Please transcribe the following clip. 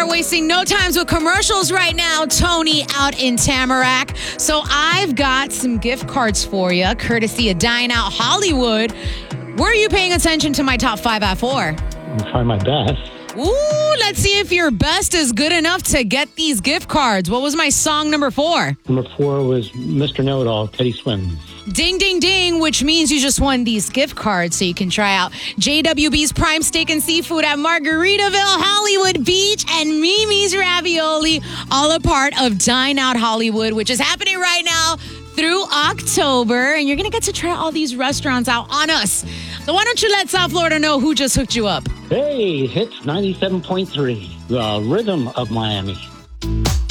are wasting no times with commercials right now, Tony out in Tamarack. So I've got some gift cards for you, courtesy of Dine Out Hollywood. Were you paying attention to my top 5 at 4? I'll try my best. Ooh, let's see if your best is good enough to get these gift cards. What was my song number 4? Number 4 was Mr. Know-It-All, Teddy Swims. Ding, ding, ding, which means you just won these gift cards so you can try out JWB's Prime Steak and Seafood at Margaritaville, Hollywood Beach, and Mimi's Ravioli, all a part of Dine Out Hollywood, which is happening right now through October. And you're going to get to try all these restaurants out on us. So why don't you let South Florida know who just hooked you up? Hey, Hits 97.3, the rhythm of Miami.